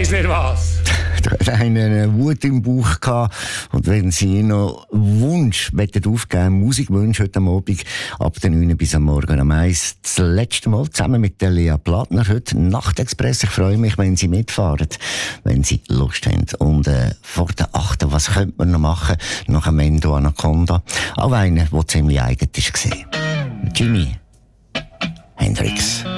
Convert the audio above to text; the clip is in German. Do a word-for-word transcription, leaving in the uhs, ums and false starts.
weiss nicht was. Der hat eine Wut im Bauch gehabt. Und wenn Sie noch Wunsch aufgeben, Musikwunsch heute Abend ab der neun bis am Morgen am eins, das letzte Mal zusammen mit der Lea Plattner heute Nachtexpress. Ich freue mich, wenn Sie mitfahren, wenn Sie Lust haben. Und äh, vor der achten, was könnte man noch machen nach dem Endo Anaconda? Auch einer, der ziemlich eigen war. Jimi Hendrix.